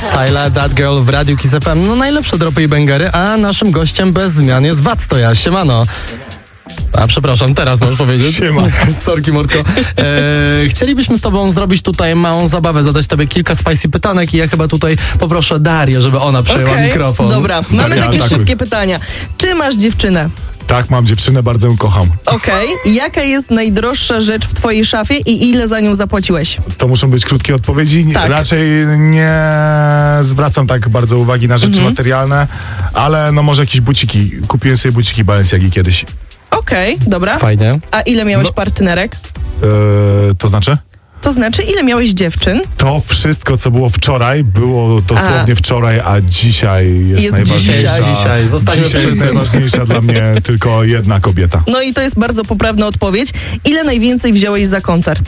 Tyla, That Girl w Radiu Kiss FM. No najlepsze dropy i bangery, a naszym gościem bez zmian jest Wactoja. Siemano. A przepraszam, teraz możesz powiedzieć. Siema. Sorki, Mordko. Chcielibyśmy z tobą zrobić tutaj małą zabawę, zadać tobie kilka spicy pytanek i ja chyba tutaj poproszę Darię, żeby ona przejęła mikrofon. Dobra, mamy takie szybkie pytania. Czy masz dziewczynę? Tak, mam dziewczynę, bardzo ją kocham. Okej. Jaka jest najdroższa rzecz w twojej szafie i ile za nią zapłaciłeś? To muszą być krótkie odpowiedzi. Tak. Raczej nie zwracam tak bardzo uwagi na rzeczy materialne, ale no może jakieś buciki. Kupiłem sobie buciki Balenciagi kiedyś. Okej, dobra. Fajnie. A ile miałeś partnerek? To znaczy? To znaczy, ile miałeś dziewczyn? To wszystko, co było wczoraj, było dosłownie wczoraj, a dzisiaj jest najważniejsza. Dzisiaj. Zostańmy Dzisiaj jest przy tym. najważniejsza dla mnie tylko jedna kobieta. No i to jest bardzo poprawna odpowiedź. Ile najwięcej wziąłeś za koncert?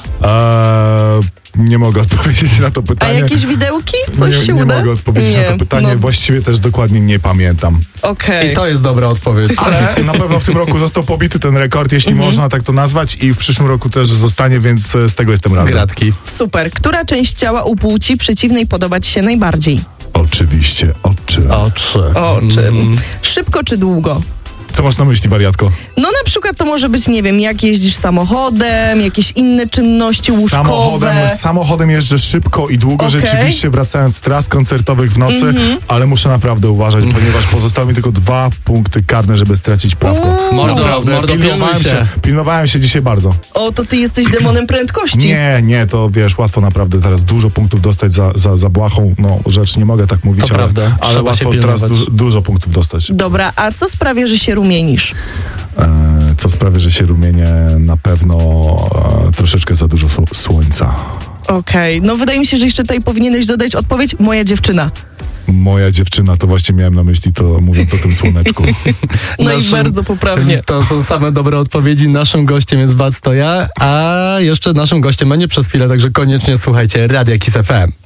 Nie mogę odpowiedzieć na to A pytanie. jakieś widełki? Coś się nie uda? mogę odpowiedzieć na to pytanie. No, Właściwie też dokładnie nie pamiętam. okej. I to jest dobra odpowiedź. Ale na pewno w tym roku został pobity ten rekord, jeśli można tak to nazwać, i w przyszłym roku też zostanie, więc z tego jestem rady. Gratki. Super. Która część ciała u płci przeciwnej podoba ci się najbardziej? Oczywiście, oczy. Oczy. Oczy. Szybko czy długo? Co masz na myśli, wariatko? No na przykład to może być, nie wiem, jak jeździsz samochodem, jakieś inne czynności łóżkowe. Samochodem jeżdżę szybko i długo, Okej. rzeczywiście wracając z tras koncertowych w nocy, ale muszę naprawdę uważać, ponieważ pozostały mi tylko 2 punkty karne, żeby stracić prawko. Mordo, Pilnowałem się dzisiaj bardzo. O, to ty jesteś demonem prędkości. Nie, to wiesz, łatwo naprawdę teraz dużo punktów dostać za błahą, no rzecz, nie mogę tak mówić, To prawda, ale trzeba łatwo się teraz pilnować. dużo punktów dostać. Dobra, a co sprawia, że się rumienisz? Co sprawia, że się rumienię, na pewno troszeczkę za dużo słońca. Okej, no wydaje mi się, że jeszcze tutaj powinieneś dodać odpowiedź moja dziewczyna. Moja dziewczyna, to właśnie miałem na myśli to, mówiąc o tym słoneczku. No i bardzo poprawnie. To są same dobre odpowiedzi. Naszym gościem jest Wactoja, a jeszcze naszym gościem będzie przez chwilę, także koniecznie słuchajcie Radia Kiss FM.